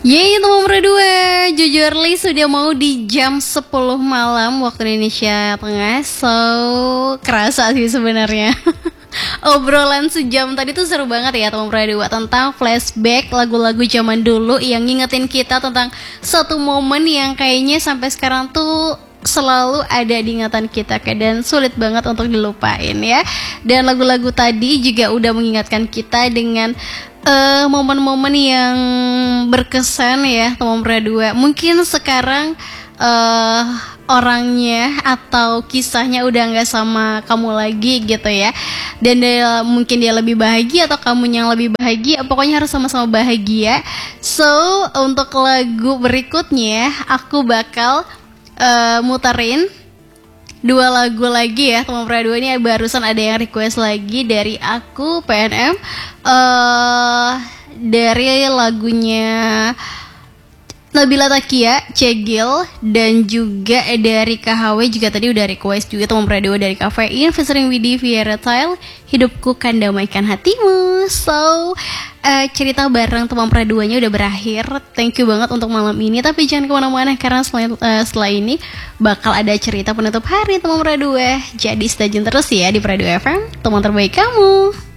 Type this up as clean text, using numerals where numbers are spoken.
Yeay teman berdua, jujur li sudah mau di jam 10 malam waktu Indonesia Tengah. So, kerasa sih sebenarnya. Obrolan sejam tadi tuh seru banget ya teman berdua, tentang flashback lagu-lagu zaman dulu yang ngingetin kita tentang satu momen yang kayaknya sampai sekarang tuh selalu ada di ingatan kita dan sulit banget untuk dilupain ya. Dan lagu-lagu tadi juga udah mengingatkan kita dengan momen-momen yang berkesan ya teman berdua. Mungkin sekarang orangnya atau kisahnya udah nggak sama kamu lagi gitu ya, dan mungkin dia lebih bahagia atau kamu yang lebih bahagia, pokoknya harus sama-sama bahagia. So untuk lagu berikutnya aku bakal muterin dua lagu lagi ya teman berdua. Ini barusan ada yang request lagi dari aku PNM, dari lagunya Nabila Takia, Cegil, dan juga dari KHW juga tadi udah request juga teman berdua dari Kafein featuring Widi Via Tile, Hidupku Kan Damaikan Hatimu. So cerita bareng teman perduanya udah berakhir. Thank you banget untuk malam ini, tapi jangan kemana-mana karena setelah ini bakal ada cerita penutup hari teman berdua. Jadi stay tune terus ya di Pradu FM, teman terbaik kamu.